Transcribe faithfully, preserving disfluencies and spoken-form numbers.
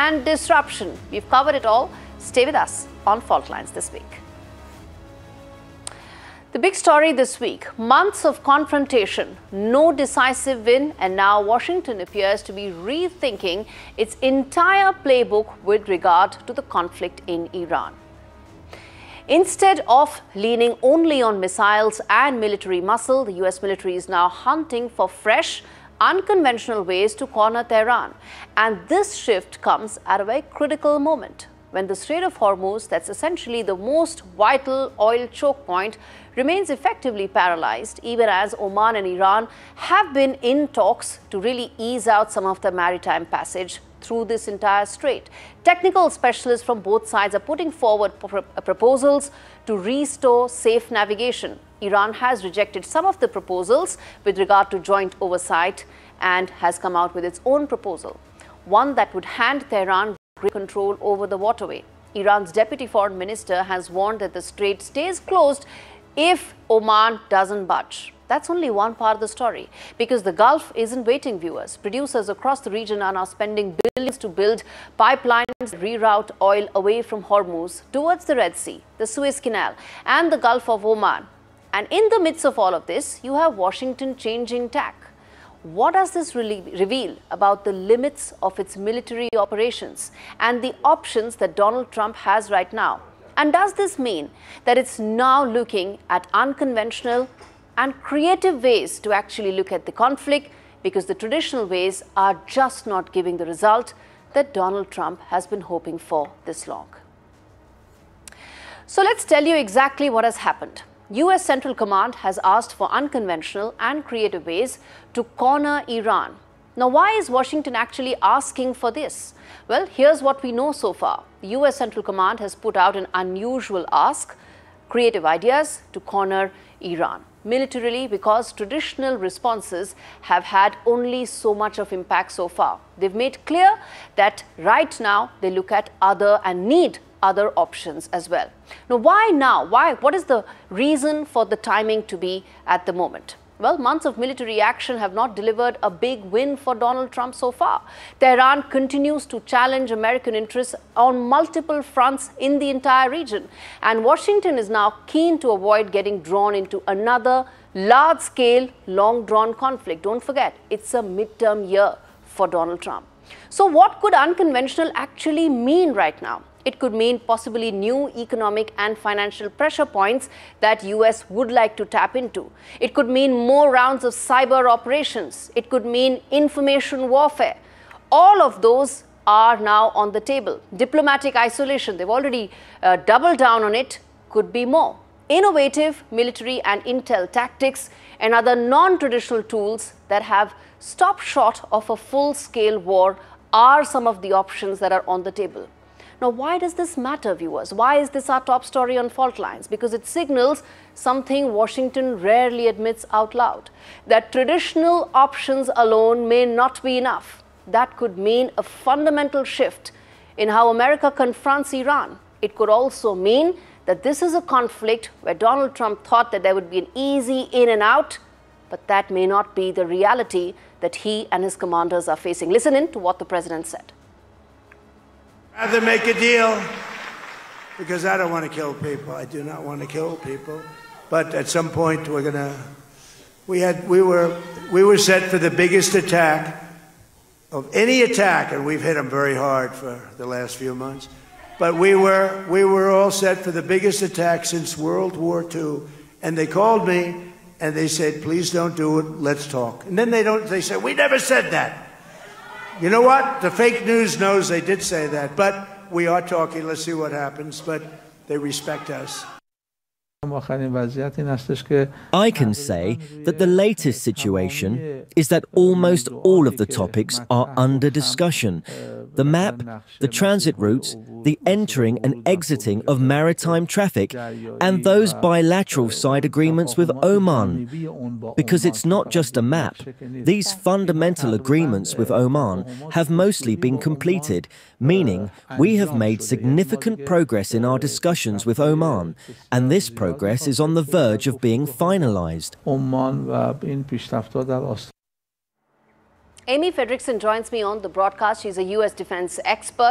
and disruption. We've covered it all. Stay with us on Fault Lines this week. The big story this week, months of confrontation, no decisive win, and now Washington appears to be rethinking its entire playbook with regard to the conflict in Iran. Instead of leaning only on missiles and military muscle, the U S military is now hunting for fresh, unconventional ways to corner Tehran. And this shift comes at a very critical moment, when the Strait of Hormuz, that's essentially the most vital oil choke point, remains effectively paralyzed, even as Oman and Iran have been in talks to really ease out some of the maritime passage through this entire strait. Technical specialists from both sides are putting forward pro proposals to restore safe navigation. Iran has rejected some of the proposals with regard to joint oversight and has come out with its own proposal, one that would hand Tehran great control over the waterway. Iran's deputy foreign minister has warned that the strait stays closed if Oman doesn't budge. That's only one part of the story, because the Gulf isn't waiting, viewers. Producers across the region are now spending billions to build pipelines that reroute oil away from Hormuz towards the Red Sea, the Suez Canal, and the Gulf of Oman. And in the midst of all of this, you have Washington changing tack. What does this really reveal about the limits of its military operations and the options that Donald Trump has right now? And does this mean that it's now looking at unconventional and creative ways to actually look at the conflict, because the traditional ways are just not giving the result that Donald Trump has been hoping for this long? So let's tell you exactly what has happened. U S Central Command has asked for unconventional and creative ways to corner Iran. Now, why is Washington actually asking for this? Well, here's what we know so far. The U S Central Command has put out an unusual ask, creative ideas to corner Iran. Militarily, because traditional responses have had only so much of impact so far. They've made clear that right now they look at other and need other options as well. Now, why now? Why? What is the reason for the timing to be at the moment? Well, months of military action have not delivered a big win for Donald Trump so far. Tehran continues to challenge American interests on multiple fronts in the entire region. And Washington is now keen to avoid getting drawn into another large-scale, long-drawn conflict. Don't forget, it's a midterm year for Donald Trump. So what could unconventional actually mean right now? It could mean possibly new economic and financial pressure points that U S would like to tap into. It could mean more rounds of cyber operations. It could mean information warfare. All of those are now on the table. Diplomatic isolation, they've already uh, doubled down on it, could be more. Innovative military and intel tactics and other non-traditional tools that have stopped short of a full-scale war are some of the options that are on the table. Now, why does this matter, viewers? Why is this our top story on Fault Lines? Because it signals something Washington rarely admits out loud, that traditional options alone may not be enough. That could mean a fundamental shift in how America confronts Iran. It could also mean that this is a conflict where Donald Trump thought that there would be an easy in and out, but that may not be the reality that he and his commanders are facing. Listen in to what the president said. Rather make a deal, because I don't want to kill people. I do not want to kill people. But at some point, we're gonna. We had. We were. We were set for the biggest attack of any attack, and we've hit them very hard for the last few months. But we were. We were all set for the biggest attack since World War Two. And they called me, and they said, "Please don't do it. Let's talk." And then they don't. They said, "We never said that." You know what? The fake news knows they did say that, but we are talking. Let's see what happens, but they respect us. I can say that the latest situation is that almost all of the topics are under discussion. The map, the transit routes, the entering and exiting of maritime traffic, and those bilateral side agreements with Oman. Because it's not just a map. These fundamental agreements with Oman have mostly been completed, meaning we have made significant progress in our discussions with Oman, and this progress is on the verge of being finalized. Amy Fredrickson joins me on the broadcast. She's a U S defense expert.